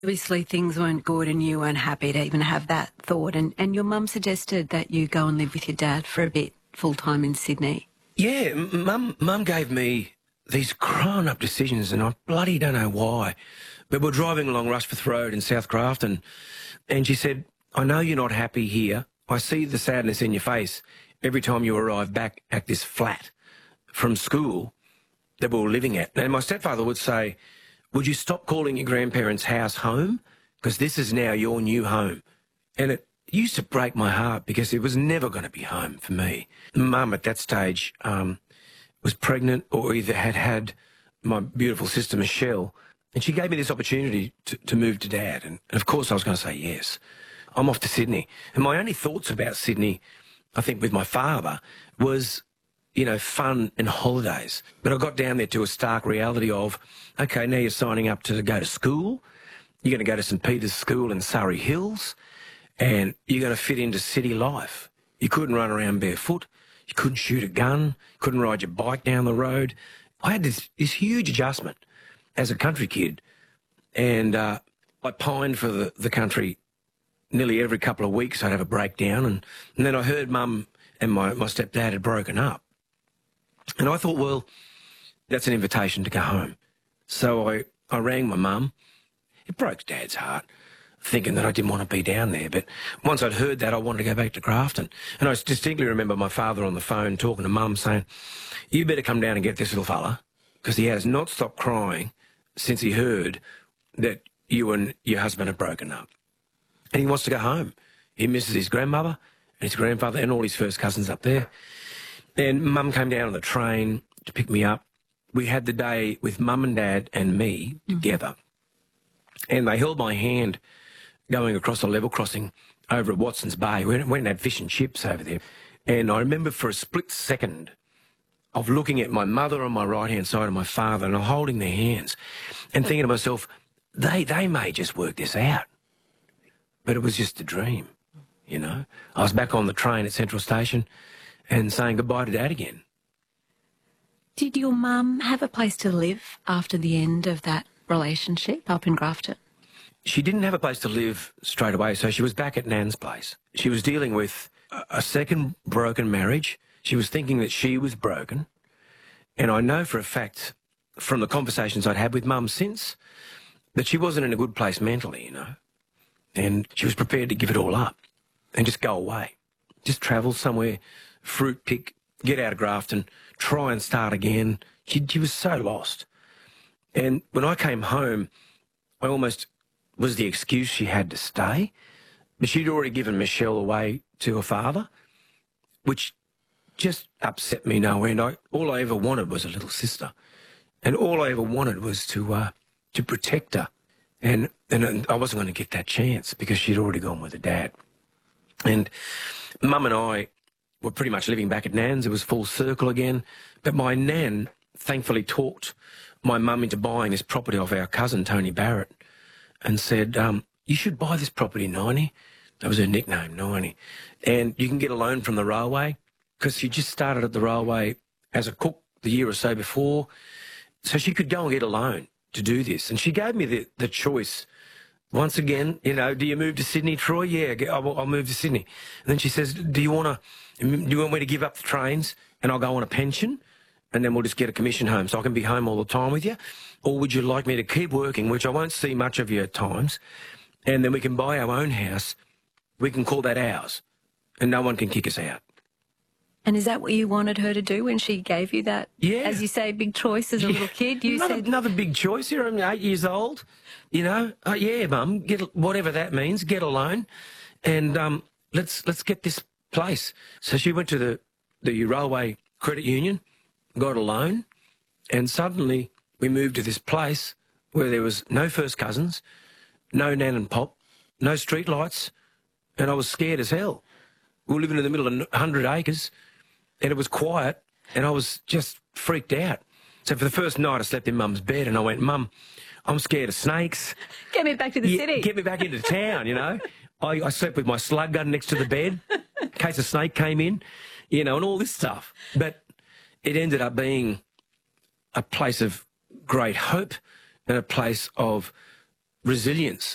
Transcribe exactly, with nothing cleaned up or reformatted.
Obviously things weren't good and you weren't happy to even have that thought, and, and your mum suggested that you go and live with your dad for a bit full-time in Sydney. Yeah, m- mum, mum gave me these grown-up decisions and I bloody don't know why. But we're driving along Rushforth Road in South Grafton and she said, I know you're not happy here. I see the sadness in your face every time you arrive back at this flat from school that we were living at. And my stepfather would say, would you stop calling your grandparents' house home? Because this is now your new home. And it used to break my heart because it was never going to be home for me. Mum at that stage um, was pregnant or either had had my beautiful sister Michelle, and she gave me this opportunity to, to move to Dad. And, and of course I was going to say yes. I'm off to Sydney. And my only thoughts about Sydney, I think with my father, was, you know, fun and holidays. But I got down there to a stark reality of, okay, now you're signing up to go to school. You're going to go to St Peter's School in Surrey Hills, and you're going to fit into city life. You couldn't run around barefoot. You couldn't shoot a gun. Couldn't ride your bike down the road. I had this, this huge adjustment as a country kid, and uh, I pined for the, the country nearly every couple of weeks. I'd have a breakdown, and, and then I heard Mum and my, my stepdad had broken up. And I thought, well, that's an invitation to go home. So I, I rang my mum. It broke Dad's heart, thinking that I didn't want to be down there. But once I'd heard that, I wanted to go back to Grafton. And I distinctly remember my father on the phone talking to Mum saying, you better come down and get this little fella, because he has not stopped crying since he heard that you and your husband have broken up. And he wants to go home. He misses his grandmother and his grandfather and all his first cousins up there. And Mum came down on the train to pick me up. We had the day with Mum and Dad and me mm. together. And they held my hand going across a level crossing over at Watson's Bay. We went and had fish and chips over there. And I remember for a split second of looking at my mother on my right-hand side and my father and holding their hands and thinking to myself, they, they may just work this out. But it was just a dream, you know. I was back on the train at Central Station and saying goodbye to Dad again. Did your mum have a place to live after the end of that relationship up in Grafton? She didn't have a place to live straight away, so she was back at Nan's place. She was dealing with a second broken marriage. She was thinking that she was broken. And I know for a fact from the conversations I'd had with Mum since that she wasn't in a good place mentally, you know. And she was prepared to give it all up and just go away. Just travel somewhere, fruit pick, get out of Grafton, try and start again. She, she was so lost. And when I came home, I almost was the excuse she had to stay. But she'd already given Michelle away to her father, which just upset me no end. I, all I ever wanted was a little sister. And all I ever wanted was to uh, to protect her. And, and I wasn't going to get that chance because she'd already gone with her dad. And Mum and I were pretty much living back at Nan's. It was full circle again. But my Nan thankfully talked my mum into buying this property off our cousin, Tony Barrett, and said, um, you should buy this property, Niney. That was her nickname, Niney. And you can get a loan from the railway because she just started at the railway as a cook the year or so before. So she could go and get a loan to do this. And she gave me the, the choice. Once again, you know, do you move to Sydney, Troy? Yeah, I'll, I'll move to Sydney. And then she says, do you want to, do you want me to give up the trains and I'll go on a pension and then we'll just get a commission home so I can be home all the time with you? Or would you like me to keep working, which I won't see much of you at times, and then we can buy our own house, we can call that ours, and no one can kick us out. And is that what you wanted her to do when she gave you that, yeah. as you say, big choice as a yeah. little kid? You another, said another big choice here. I'm eight years old. You know, uh, yeah, Mum, get whatever that means. Get a loan, and um, let's let's get this place. So she went to the the railway credit union, got a loan, and suddenly we moved to this place where there was no first cousins, no Nan and Pop, no street lights, and I was scared as hell. We were living in the middle of one hundred acres. And it was quiet, and I was just freaked out. So for the first night, I slept in Mum's bed, and I went, Mum, I'm scared of snakes. Get me back to the yeah, city. Get me back into town, you know. I, I slept with my slug gun next to the bed in case a snake came in, you know, and all this stuff. But it ended up being a place of great hope and a place of resilience